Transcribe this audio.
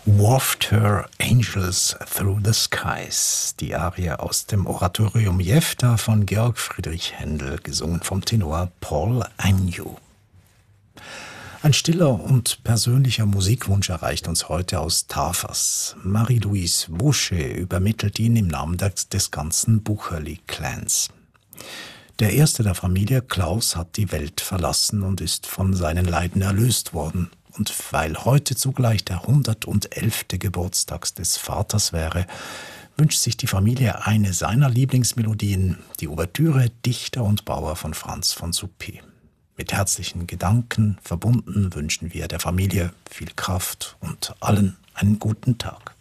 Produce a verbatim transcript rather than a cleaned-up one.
Waft Her Angels Through the Skies, die Arie aus dem Oratorium Jephtha von Georg Friedrich Händel, gesungen vom Tenor Paul Agnew. Ein stiller und persönlicher Musikwunsch erreicht uns heute aus Tafers. Marie-Louise Boucher übermittelt ihn im Namen des, des ganzen Bucherli-Clans. Der erste der Familie, Klaus, hat die Welt verlassen und ist von seinen Leiden erlöst worden. Und weil heute zugleich der hundertelfte Geburtstag des Vaters wäre, wünscht sich die Familie eine seiner Lieblingsmelodien, die Ouvertüre Dichter und Bauer von Franz von Suppé. Mit herzlichen Gedanken verbunden wünschen wir der Familie viel Kraft und allen einen guten Tag.